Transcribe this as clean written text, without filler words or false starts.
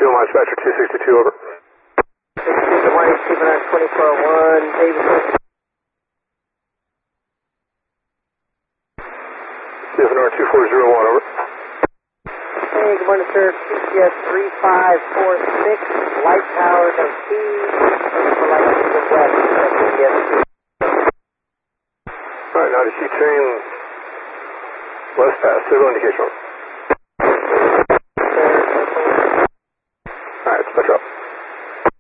Fuel Dispatcher 262, over. 62 to White, 224-1, David. CFNR 2401, over. Hey, good morning, sir. TCS 3546, light tower, no keys. Looking for light to the west, TCS 2. Alright, now to keep train west pass, civil indication.